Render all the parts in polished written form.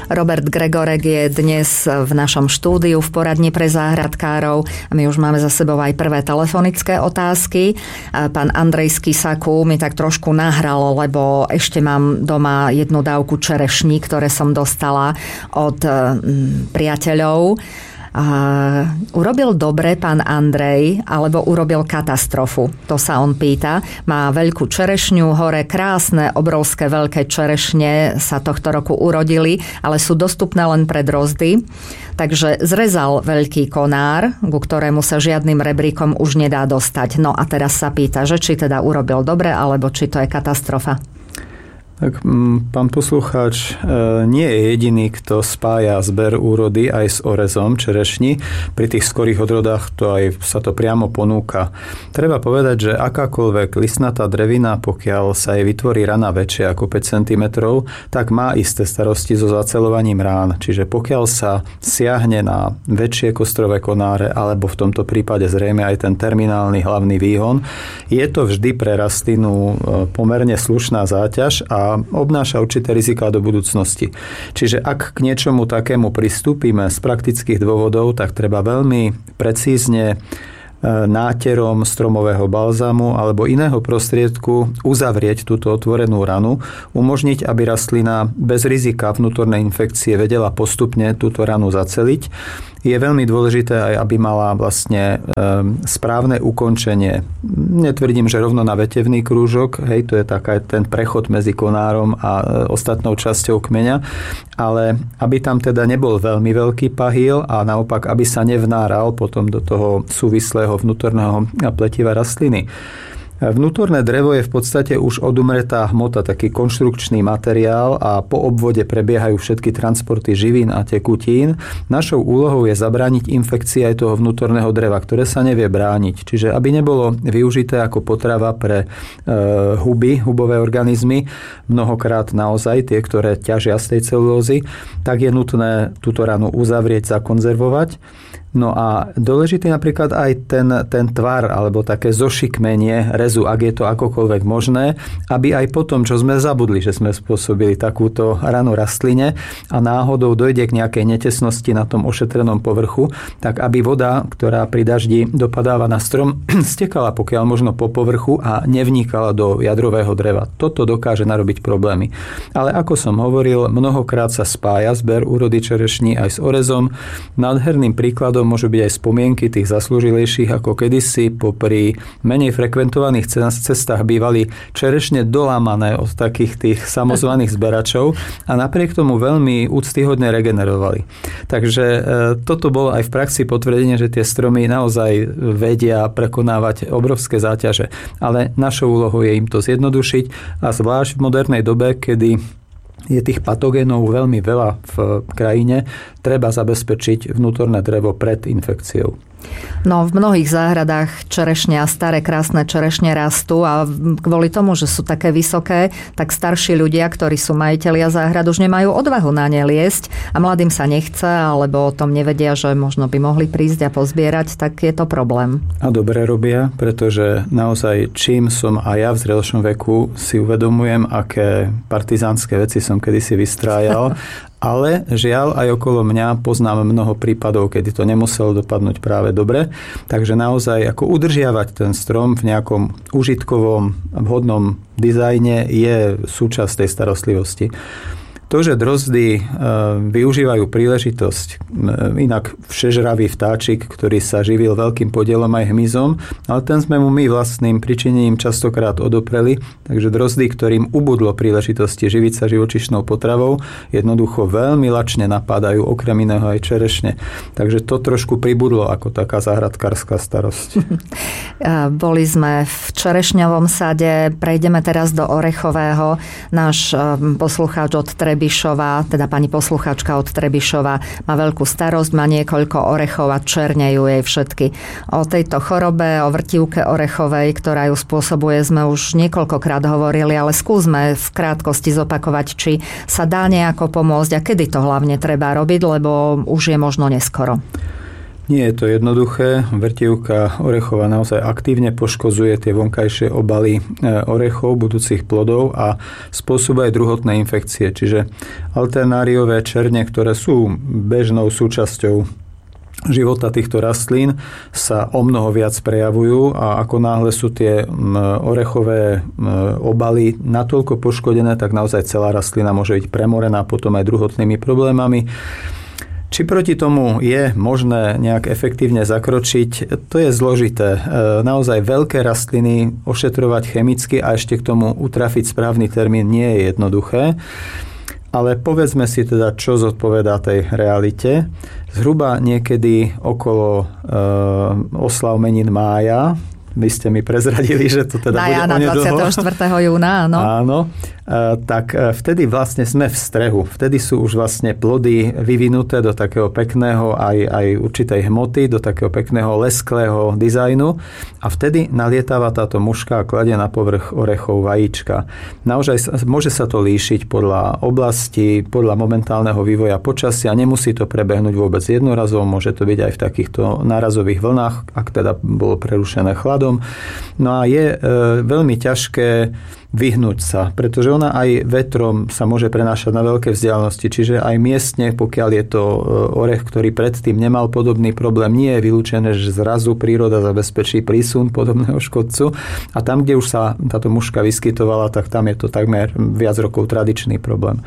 Robert Gregorek je dnes v našom štúdiu v poradni pre záhradkárov a my už máme za sebou aj prvé telefonické otázky. Pán Andrej z Kisaku mi tak trošku nahralo, lebo ešte mám doma jednu dávku čerešní, ktoré som dostala od priateľov. Urobil dobre pán Andrej, alebo urobil katastrofu? To sa on pýta. Má veľkú čerešňu, hore krásne, obrovské, veľké čerešne sa tohto roku urodili, ale sú dostupné len pre drozdy. Takže zrezal veľký konár, ku ktorému sa žiadnym rebríkom už nedá dostať. No a teraz sa pýta, že či teda urobil dobre, alebo či to je katastrofa. Tak pán poslucháč nie je jediný, kto spája zber úrody aj s orezom čerešní. Pri tých skorých odrodách sa to priamo ponúka. Treba povedať, že akákoľvek listnatá drevina, pokiaľ sa jej vytvorí rana väčšia ako 5 cm, tak má isté starosti so zaceľovaním rán. Čiže pokiaľ sa siahne na väčšie kostrové konáre, alebo v tomto prípade zrejme aj ten terminálny hlavný výhon, je to vždy pre rastlinu pomerne slušná záťaž a obnáša určité riziká do budúcnosti. Čiže ak k niečomu takému pristúpime z praktických dôvodov, tak treba veľmi precízne náterom stromového balzámu alebo iného prostriedku uzavrieť túto otvorenú ranu, umožniť, aby rastlina bez rizika vnútornej infekcie vedela postupne túto ranu zaceliť. Je veľmi dôležité aj, aby mala vlastne správne ukončenie. Netvrdím, že rovno na vetevný krúžok, hej, to je taká ten prechod medzi konárom a ostatnou časťou kmeňa, ale aby tam teda nebol veľmi veľký pahýl a naopak, aby sa nevnáral potom do toho súvislého vnútorného pletiva rastliny. Vnútorné drevo je v podstate už odumretá hmota, taký konštrukčný materiál a po obvode prebiehajú všetky transporty živín a tekutín. Našou úlohou je zabrániť infekcii aj toho vnútorného dreva, ktoré sa nevie brániť. Čiže aby nebolo využité ako potrava pre hubové organizmy, mnohokrát naozaj tie, ktoré ťažia z tej celulózy, tak je nutné túto ranu uzavrieť, zakonzervovať. No a dôležitý napríklad aj ten tvar alebo také zošikmenie rezu, ak je to akokoľvek možné, aby aj potom, čo sme zabudli, že sme spôsobili takúto ranu rastline a náhodou dojde k nejakej netesnosti na tom ošetrenom povrchu, tak aby voda, ktorá pri daždi dopadáva na strom, stekala pokiaľ možno po povrchu a nevnikala do jadrového dreva. Toto dokáže narobiť problémy. Ale ako som hovoril, mnohokrát sa spája zber úrody čerešní aj s orezom. Nádherným príkladom môžu byť aj spomienky tých zaslúžilejších, ako kedysi popri menej frekventovaných cestách bývali čerešne dolámané od takých tých samozvaných zberačov a napriek tomu veľmi úctyhodne regenerovali. Takže toto bolo aj v praxi potvrdenie, že tie stromy naozaj vedia prekonávať obrovské záťaže. Ale našou úlohou je im to zjednodušiť a zvlášť v modernej dobe, kedy je tých patogénov veľmi veľa v krajine, treba zabezpečiť vnútorné drevo pred infekciou. No, v mnohých záhradách čerešne a staré krásne čerešne rastú a kvôli tomu, že sú také vysoké, tak starší ľudia, ktorí sú majitelia záhrad, už nemajú odvahu na ne liesť a mladým sa nechce, alebo o tom nevedia, že možno by mohli prísť a pozbierať, tak je to problém. A dobre robia, pretože naozaj čím som aj ja v zrelšom veku si uvedomujem, aké partizánske veci som kedysi vystrájal. Ale žiaľ, aj okolo mňa poznám mnoho prípadov, kedy to nemuselo dopadnúť práve dobre. Takže naozaj ako udržiavať ten strom v nejakom užitkovom, vhodnom dizajne je súčasť tej starostlivosti. To, že drozdy využívajú príležitosť, inak všežravý vtáčik, ktorý sa živil veľkým podielom aj hmyzom, ale ten sme mu my vlastným pričinením častokrát odopreli, takže drozdy, ktorým ubudlo príležitosti živiť sa živočíšnou potravou, jednoducho veľmi lačne napádajú okrem iného aj čerešne. Takže to trošku pribudlo ako taká záhradkárska starosť. Boli sme v čerešňovom sade, prejdeme teraz do orechového. Náš poslucháč od Trebišova, teda pani posluchačka od Trebišova, má veľkú starosť, má niekoľko orechov a černejú jej všetky. O tejto chorobe, o vrtivke orechovej, ktorá ju spôsobuje, sme už niekoľkokrát hovorili, ale skúsme v krátkosti zopakovať, či sa dá nejako pomôcť a kedy to hlavne treba robiť, lebo už je možno neskoro. Nie je to jednoduché. Vrtivka orechová naozaj aktívne poškozuje tie vonkajšie obaly orechov, budúcich plodov a spôsobuje aj druhotné infekcie. Čiže alternáriové černe, ktoré sú bežnou súčasťou života týchto rastlín, sa o mnoho viac prejavujú a ako náhle sú tie orechové obaly natoľko poškodené, tak naozaj celá rastlina môže byť premorená potom aj druhotnými problémami. Či proti tomu je možné nejak efektívne zakročiť, to je zložité. Naozaj veľké rastliny ošetrovať chemicky a ešte k tomu utrafiť správny termín nie je jednoduché. Ale povedzme si teda, čo zodpovedá tej realite. Zhruba niekedy okolo oslav menín mája, vy ste mi prezradili, že to teda bude onedlho. 24. júna, áno. Áno, tak vtedy vlastne sme v strehu. Vtedy sú už vlastne plody vyvinuté do takého pekného aj určitej hmoty, do takého pekného lesklého dizajnu a vtedy nalietáva táto muška a kladie na povrch orechov vajíčka. Naozaj môže sa to líšiť podľa oblasti, podľa momentálneho vývoja počasia. Nemusí to prebehnúť vôbec jednorazovo, môže to byť aj v takýchto nárazových vlnách, ak teda bolo prerušené chladom. No a je veľmi ťažké vyhnúť sa, pretože ona aj vetrom sa môže prenášať na veľké vzdialenosti, čiže aj miestne, pokiaľ je to orech, ktorý predtým nemal podobný problém, nie je vylúčené, že zrazu príroda zabezpečí prísun podobného škodcu a tam, kde už sa táto muška vyskytovala, tak tam je to takmer viac rokov tradičný problém.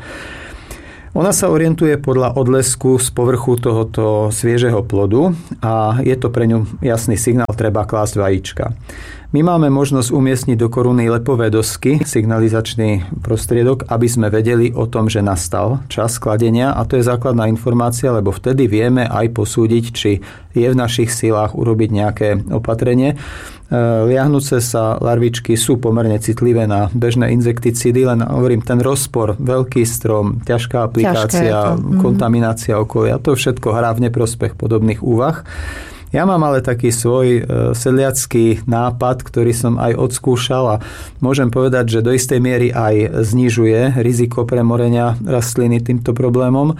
Ona sa orientuje podľa odlesku z povrchu tohoto sviežeho plodu a je to pre ňu jasný signál, treba klásť vajíčka. My máme možnosť umiestniť do koruny lepové dosky, signalizačný prostriedok, aby sme vedeli o tom, že nastal čas skladenia a to je základná informácia, lebo vtedy vieme aj posúdiť, či je v našich silách urobiť nejaké opatrenie. Liahnúce sa larvičky sú pomerne citlivé na bežné insekticídy, len hovorím, ten rozpor, veľký strom, ťažká aplikácia, kontaminácia okolia, to všetko hrá v neprospech podobných úvah. Ja mám ale taký svoj sedliacký nápad, ktorý som aj odskúšal a môžem povedať, že do istej miery aj znižuje riziko premorenia rastliny týmto problémom.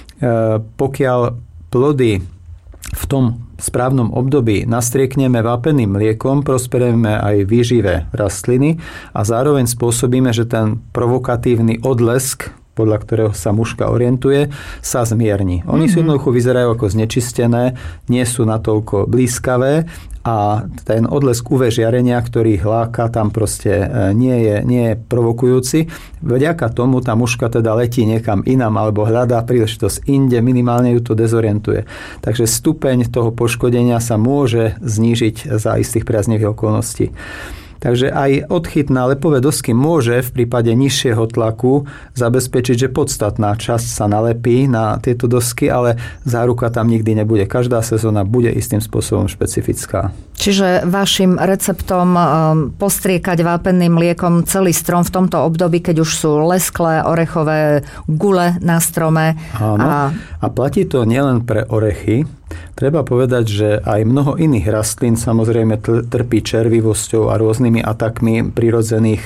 Pokiaľ plody v tom správnom období nastriekneme vápeným mliekom, prosperujeme aj výživé rastliny a zároveň spôsobíme, že ten provokatívny odlesk, podľa ktorého sa muška orientuje, sa zmierni. Oni sú jednoducho vyzerajú ako znečistené, nie sú natoľko blízkavé a ten odlesk UV žiarenia, ktorý hláka, tam proste nie je provokujúci. Vďaka tomu tá muška teda letí niekam inam alebo hľadá príležitosť inde, minimálne ju to dezorientuje. Takže stupeň toho poškodenia sa môže znížiť za istých priaznivých okolností. Takže aj odchyt na lepové dosky môže v prípade nižšieho tlaku zabezpečiť, že podstatná časť sa nalepí na tieto dosky, ale záruka tam nikdy nebude. Každá sezóna bude istým spôsobom špecifická. Čiže vašim receptom postriekať vápenným mliekom celý strom v tomto období, keď už sú lesklé orechové gule na strome. Áno. A platí to nielen pre orechy. Treba povedať, že aj mnoho iných rastlín samozrejme trpí červivosťou a rôznymi atakmi prirodzených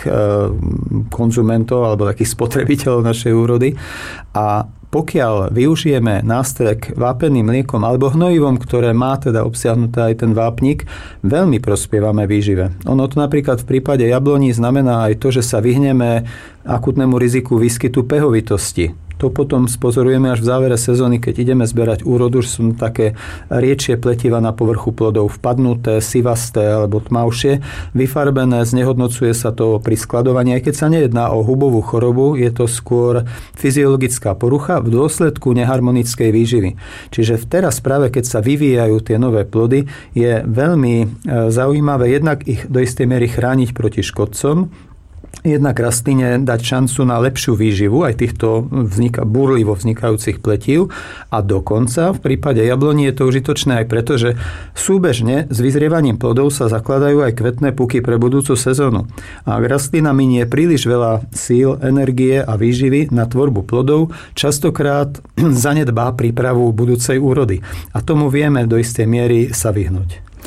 konzumentov alebo takých spotrebiteľov našej úrody. A pokiaľ využijeme nástrek vápenným mliekom alebo hnojivom, ktoré má teda obsiahnuté aj ten vápnik, veľmi prospievame výžive. Ono to napríklad v prípade jabloní znamená aj to, že sa vyhneme akutnému riziku výskytu pehovitosti. To potom spozorujeme až v závere sezóny, keď ideme zberať úrodu, že sú také riečie pletiva na povrchu plodov vpadnuté, sivasté alebo tmavšie, vyfarbené, znehodnocuje sa to pri skladovaní. Aj keď sa nejedná o hubovú chorobu, je to skôr fyziologická porucha v dôsledku neharmonickej výživy. Čiže teraz práve keď sa vyvíjajú tie nové plody, je veľmi zaujímavé jednak ich do istej miery chrániť proti škodcom, jednak rastline dať šancu na lepšiu výživu aj týchto burlivo vznikajúcich pletív a dokonca v prípade jabloní je to užitočné aj preto, že súbežne s vyzrievaním plodov sa zakladajú aj kvetné puky pre budúcu sezónu. A ak rastlina minie príliš veľa síl, energie a výživy na tvorbu plodov, častokrát zanedbá prípravu budúcej úrody. A tomu vieme do istej miery sa vyhnúť.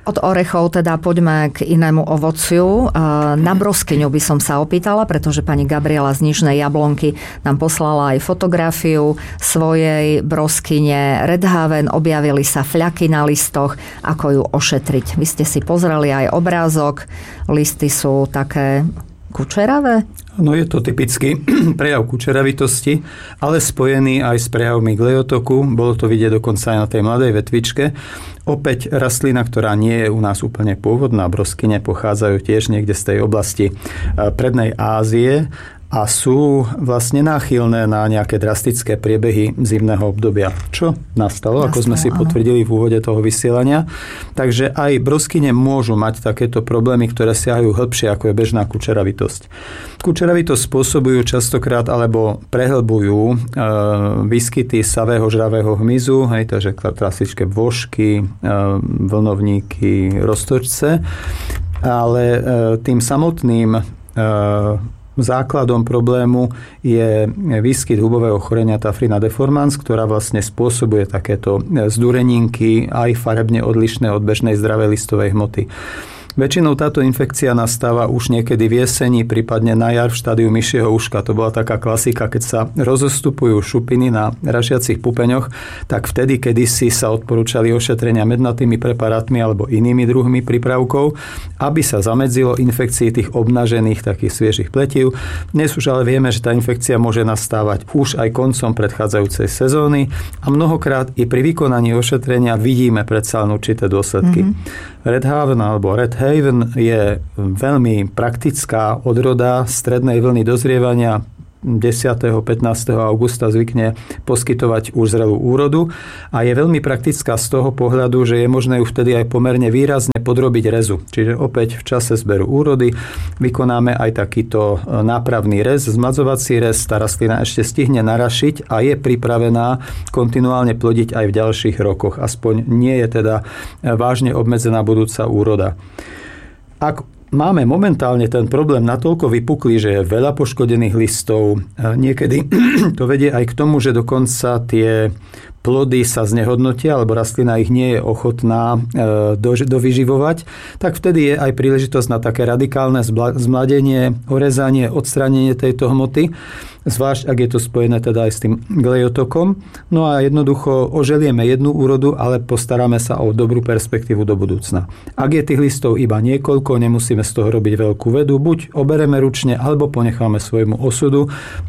Od orechov teda poďme k inému ovociu. Na broskyňu by som sa opýtala, pretože pani Gabriela z Nižnej Jablonky nám poslala aj fotografiu svojej broskyne Red Haven. Objavili sa fľaky na listoch, ako ju ošetriť. Vy ste si pozreli aj obrázok. Listy sú také kučeravé? No je to typický prejav kučeravitosti, ale spojený aj s prejavmi glejotoku. Bolo to vidieť dokonca aj na tej mladej vetvičke. Opäť rastlina, ktorá nie je u nás úplne pôvodná. Broskyne pochádzajú tiež niekde z tej oblasti prednej Ázie a sú vlastne náchylné na nejaké drastické priebehy zimného obdobia. Čo nastalo, ako sme si potvrdili v úvode toho vysielania. Takže aj broskyne môžu mať takéto problémy, ktoré siahajú hĺbšie, ako je bežná kučeravitosť. Kučeravitosť spôsobujú častokrát alebo prehlbujú výskyty savého žravého hmyzu, takže klasické vôžky, vlnovníky, roztočce, ale tým samotným základom problému je výskyt hubového ochorenia Tafrina deformans, ktorá vlastne spôsobuje takéto zdureninky aj farebne odlišné od bežnej zdravej listovej hmoty. Väčšinou táto infekcia nastáva už niekedy v jeseni, prípadne na jar v štádiu myšieho uška. To bola taká klasika, keď sa rozostupujú šupiny na ražiacich pupeňoch, tak vtedy, kedysi sa odporúčali ošetrenia mednatými preparátmi alebo inými druhmi prípravkov, aby sa zamedzilo infekcii tých obnažených takých sviežých pletív. Dnes už ale vieme, že tá infekcia môže nastávať už aj koncom predchádzajúcej sezóny a mnohokrát i pri vykonaní ošetrenia vidíme predsa len určité dôsledky. Red Haven alebo Red Haven je veľmi praktická odroda strednej vlny dozrievania. 10. 15. augusta zvykne poskytovať už zrelú úrodu a je veľmi praktická z toho pohľadu, že je možné ju vtedy aj pomerne výrazne podrobiť rezu. Čiže opäť v čase zberu úrody vykonáme aj takýto nápravný rez, zmadzovací rez. Tá rastlina ešte stihne narašiť a je pripravená kontinuálne plodiť aj v ďalších rokoch. Aspoň nie je teda vážne obmedzená budúca úroda. Ak máme momentálne ten problém natoľko vypuklý, že je veľa poškodených listov. Niekedy to vedie aj k tomu, že dokonca tie plody sa znehodnotia, alebo rastlina ich nie je ochotná dovyživovať, tak vtedy je aj príležitosť na také radikálne zmladenie, orezanie, odstránenie tejto hmoty, zvlášť ak je to spojené teda aj s tým glejotokom. No a jednoducho oželieme jednu úrodu, ale postaráme sa o dobrú perspektívu do budúcna. Ak je tých listov iba niekoľko, nemusíme z toho robiť veľkú vedu, buď obereme ručne, alebo ponecháme svojmu osudu.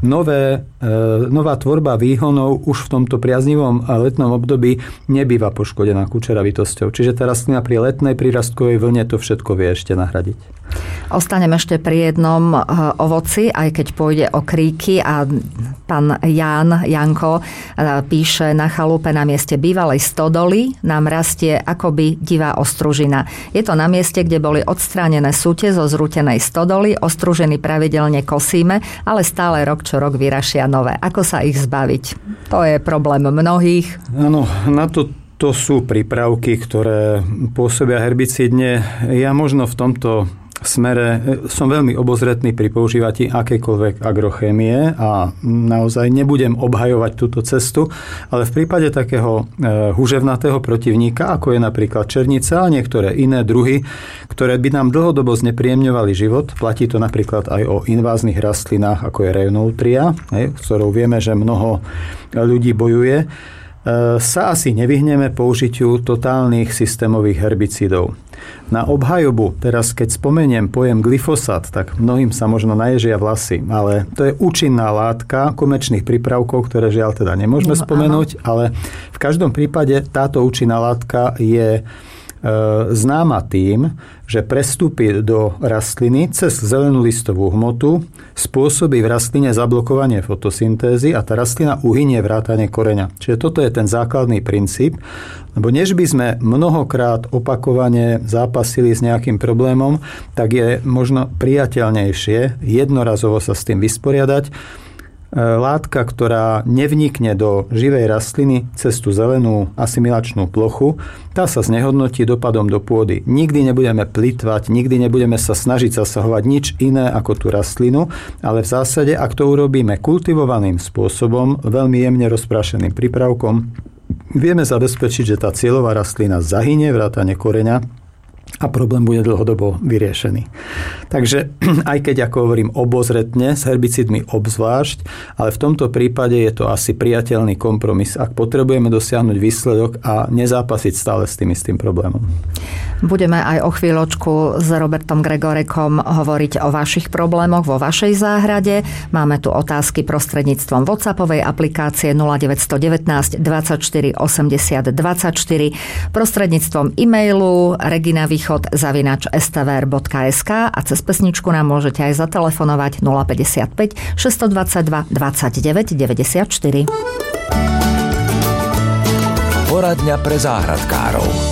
Nová tvorba výhonov už v tomto priaznivom letnom období nebýva poškodená kučeravitosťou. Čiže tá rastlina pri letnej prírastkovej vlne to všetko vie ešte nahradiť. Ostanem ešte pri jednom ovoci, aj keď pôjde o kríky a pán Janko píše: na chalupe na mieste bývalej stodoly nám rastie akoby divá ostružina. Je to na mieste, kde boli odstránené súte zo zrútenej stodoly, ostružiny pravidelne kosíme, ale stále rok čo rok vyrašia nové. Ako sa ich zbaviť? To je problém mnohých. Áno, na to sú prípravky, ktoré pôsobia herbicídne. Ja možno v tomto smere som veľmi obozretný pri používaní akejkoľvek agrochémie a naozaj nebudem obhajovať túto cestu, ale v prípade takého huževnatého protivníka, ako je napríklad černica a niektoré iné druhy, ktoré by nám dlhodobo znepríjemňovali život, platí to napríklad aj o inváznych rastlinách, ako je Reunoutria, s ktorou vieme, že mnoho ľudí bojuje, sa asi nevyhneme použitiu totálnych systémových herbicídov. Na obhajobu, teraz keď spomeniem pojem glyfosát, tak mnohým sa možno naježia vlasy, ale to je účinná látka komerčných prípravkov, ktoré žiaľ teda nemôžeme spomenúť, ale v každom prípade táto účinná látka je známa tým, že prestúpi do rastliny cez zelenú listovú hmotu, spôsobí v rastline zablokovanie fotosyntézy a tá rastlina uhynie vrátane koreňa. Čiže toto je ten základný princíp, lebo než by sme mnohokrát opakovane zápasili s nejakým problémom, tak je možno priateľnejšie jednorazovo sa s tým vysporiadať. Látka, ktorá nevnikne do živej rastliny cez tú zelenú asimilačnú plochu, tá sa znehodnotí dopadom do pôdy. Nikdy nebudeme plytvať, nikdy nebudeme sa snažiť zasahovať nič iné ako tú rastlinu, ale v zásade, ak to urobíme kultivovaným spôsobom, veľmi jemne rozprašeným prípravkom, vieme zabezpečiť, že tá cieľová rastlina zahynie vrátane koreňa a problém bude dlhodobo vyriešený. Takže aj keď, ako hovorím, obozretne, s herbicidmi obzvlášť, ale v tomto prípade je to asi priateľný kompromis, ak potrebujeme dosiahnuť výsledok a nezápasiť stále s tým istým problémom. Budeme aj o chvíľočku s Robertom Gregorekom hovoriť o vašich problémoch vo vašej záhrade. Máme tu otázky prostredníctvom WhatsAppovej aplikácie 0919 24 80 24, prostredníctvom e-mailu reginavýchod@stvr.sk a cez pesničku nám môžete aj zatelefonovať 055 622 29 94. Poradňa pre záhradkárov.